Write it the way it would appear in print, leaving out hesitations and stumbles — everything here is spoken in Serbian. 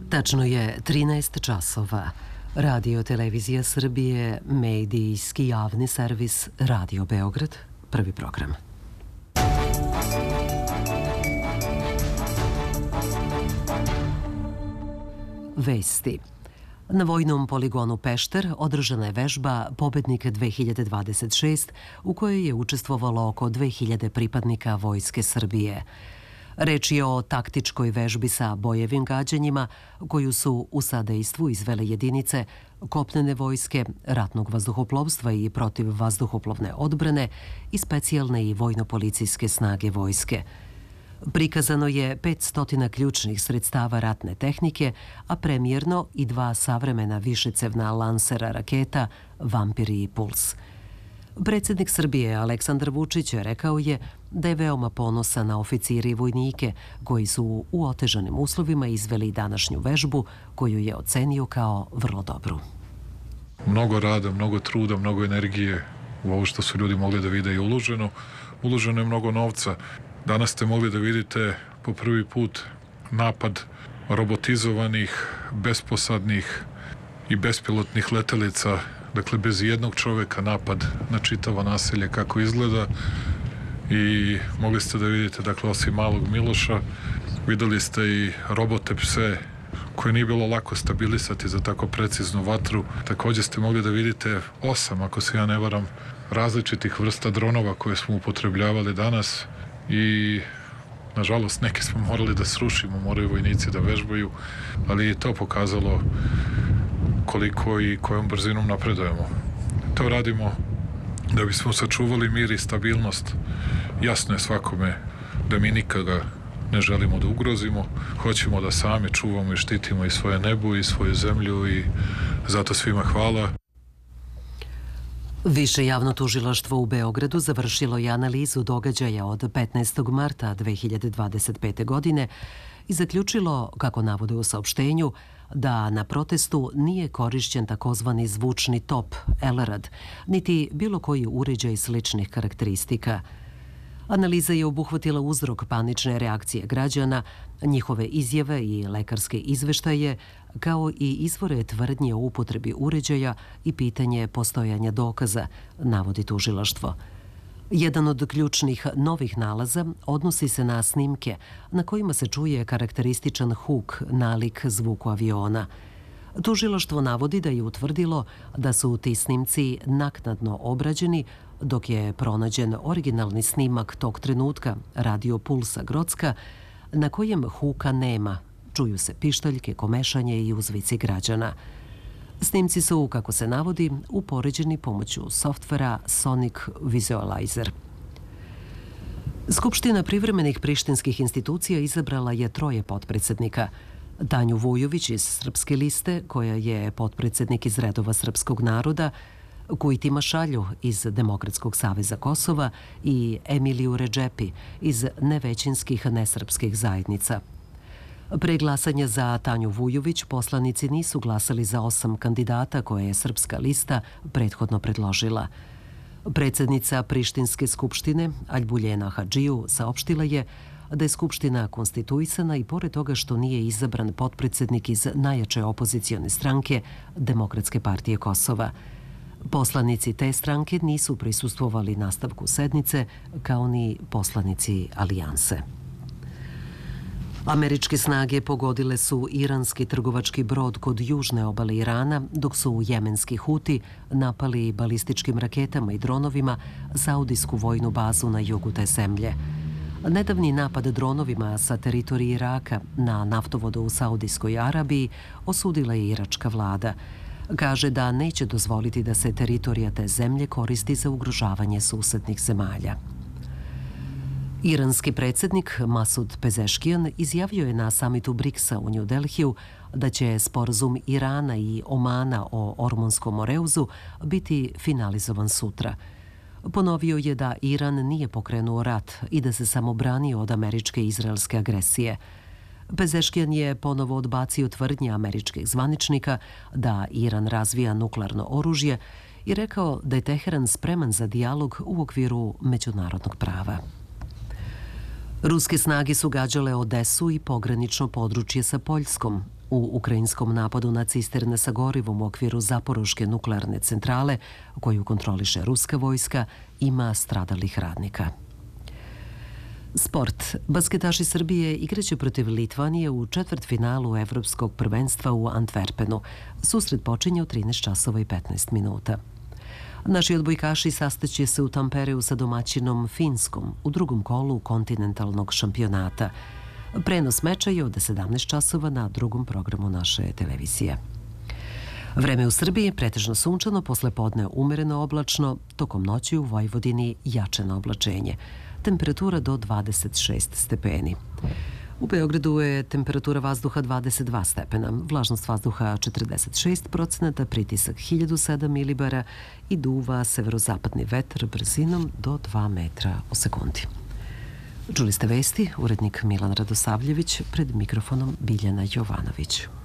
Tačno je 13 časova. Radio Televizija Srbije, medijski javni servis Radio Beograd, prvi program. Vesti. Na vojnom poligonu Pešter održana je vežba Pobednik 2026 u kojoj je učestvovalo oko 2000 pripadnika Vojske Srbije. Reč je o taktičkoj vežbi sa bojevim gađanjima koju su u sadejstvu izvele jedinice kopnene vojske, ratnog vazduhoplovstva i protivvazduhoplovne odbrane i specijalne i vojno-policijske snage vojske. Prikazano je 500 ključnih sredstava ratne tehnike, a premijerno i 2 savremena višecevna lansera raketa Vampir i Puls. Predsjednik Srbije Aleksandar Vučić rekao je da je veoma ponosan na oficire i vojnike koji su u otežanim uslovima izveli današnju vežbu koju je ocenio kao vrlo dobru. Mnogo rada, mnogo truda, mnogo energije u ovo što su ljudi mogli da vide i uloženo. Uloženo je mnogo novca. Danas ste mogli da vidite po prvi put napad robotizovanih, besposadnih i bespilotnih letelica, dakle bez jednog čoveka napad na čitavo naselje kako izgleda i mogli ste da vidite, dakle osim malog Miloša, videli ste i robote pse koje nije bilo lako stabilisati za tako preciznu vatru. Također ste mogli da vidite 8, ako se ja ne varam, različitih vrsta dronova koje smo upotrebljavali danas i nažalost neke smo morali da srušimo, moraju vojnici da vežbaju, ali je to pokazalo koliko i kojom brzinom napredujemo. To radimo da bismo sačuvali mir i stabilnost. Jasno je svakome da mi nikoga ne želimo da ugrozimo. Hoćemo da sami čuvamo i štitimo i svoje nebo i svoju zemlju i zato svima hvala. Više javno tužilaštvo u Beogradu završilo je analizu događaja od 15. marta 2025. godine i zaključilo, kako navode u saopštenju, da na protestu nije korišćen takozvani zvučni top, elerad, niti bilo koji uređaj sličnih karakteristika. Analiza je obuhvatila uzrok panične reakcije građana, njihove izjave i lekarske izveštaje, kao i izvore tvrdnje o upotrebi uređaja i pitanje postojanja dokaza, navodi tužilaštvo. Jedan od ključnih novih nalaza odnosi se na snimke na kojima se čuje karakterističan huk nalik zvuku aviona. Tužilaštvo navodi da je utvrdilo da su ti snimci naknadno obrađeni, dok je pronađen originalni snimak tog trenutka radio Pulsa Grocka, na kojem huka nema. Čuju se pištaljke, komešanje i uzvici građana. Snimci su, kako se navodi, upoređeni pomoću softvera Sonic Visualizer. Skupština privremenih prištinskih institucija izabrala je 3 potpredsjednika. Tanju Vujović iz Srpske liste, koja je potpredsjednik iz redova srpskog naroda, Kujtima Šalju iz Demokratskog saveza Kosova i Emiliju Redžepi iz nevećinskih nesrpskih zajednica. Pre glasanja za Tanju Vujović poslanici nisu glasali za 8 kandidata koje je Srpska lista prethodno predložila. Predsjednica Prištinske skupštine, Aljbuljena Hadžiju, saopštila je da je skupština konstituisana i pored toga što nije izabran potpredsjednik iz najjače opozicione stranke Demokratske partije Kosova. Poslanici te stranke nisu prisustvovali nastavku sednice, kao ni poslanici Alijanse. Američke snage pogodile su iranski trgovački brod kod južne obale Irana, dok su jemenski Huti napali balističkim raketama i dronovima saudijsku vojnu bazu na jugu te zemlje. Nedavni napad dronovima sa teritorije Iraka na naftovodu u Saudijskoj Arabiji osudila je iračka vlada. Kaže da neće dozvoliti da se teritorija te zemlje koristi za ugrožavanje susednih zemalja. Iranski predsjednik Masud Pezeškijan izjavio je na samitu BRICS-a u New Delhiju da će sporazum Irana i Omana o Ormonskom Moreuzu biti finalizovan sutra. Ponovio je da Iran nije pokrenuo rat i da se samo branio od američke i izraelske agresije. Pezeškijan je ponovo odbacio tvrdnje američkih zvaničnika da Iran razvija nuklearno oružje i rekao da je Teheran spreman za dijalog u okviru međunarodnog prava. Ruske snage su gađale Odesu i pogranično područje sa Poljskom, U ukrajinskom napadu na cisterne sa gorivom u okviru Zaporoške nuklearne centrale, koju kontroliše ruska vojska, ima stradalih radnika. Sport. Basketaši Srbije igraće protiv Litvanije u četvrtfinalu Evropskog prvenstva u Antwerpenu. Susret počinje u 13 časova i 15 minuta. Naši odbojkaši sastaće se u Tampereu sa domaćinom Finskom u drugom kolu kontinentalnog šampionata. Prenos meča je od 17 časova na drugom programu naše televizije. Vreme u Srbiji pretežno sunčano, posle podne umereno oblačno, tokom noći u Vojvodini jačeno oblačenje. Temperatura do 26 stepeni. U Beogradu je temperatura vazduha 22 stepena, vlažnost vazduha 46%, pritisak 1007 milibara i duva severozapadni vetar brzinom do 2 metra u sekundi. Čuli ste vesti, urednik Milan Radosavljević, pred mikrofonom Biljana Jovanović.